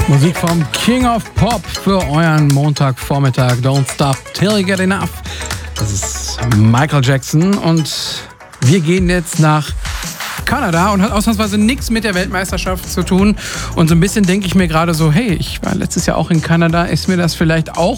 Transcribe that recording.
Musik vom King of Pop für euren Montagvormittag. Don't stop till you get enough. Das ist Michael Jackson und wir gehen jetzt nach Kanada und hat ausnahmsweise nichts mit der Weltmeisterschaft zu tun. Und so ein bisschen denke ich mir gerade so, hey, ich war letztes Jahr auch in Kanada, ist mir das vielleicht auch